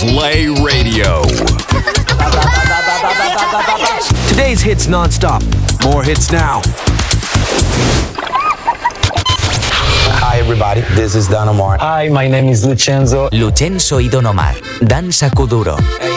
Play Radio. Today's hits non-stop. More hits now. Hi everybody, this is Don Omar. Hi, my name is Lucenzo. Lucenzo y Don Omar. Danza Kuduro.